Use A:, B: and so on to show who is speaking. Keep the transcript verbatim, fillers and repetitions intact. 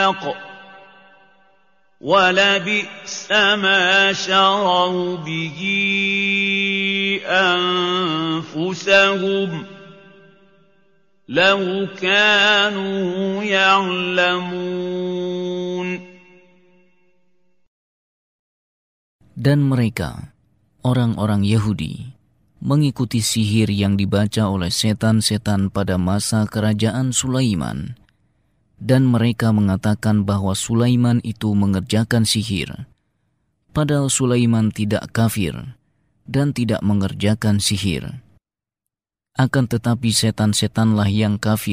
A: الْحَقِّ وَلَبِئْسَ مَا شَرَوْا بِهِ أَنفُسَهُمْ لَوْ كَانُوا يَعْلَمُونَ.
B: Dan mereka, orang-orang Yahudi, mengikuti sihir yang dibaca oleh setan-setan pada masa kerajaan Sulaiman. Dan mereka mengatakan bahwa Sulaiman itu mengerjakan sihir, padahal Sulaiman tidak kafir dan tidak mengerjakan sihir. Akan tetapi setan-setanlah yang kafir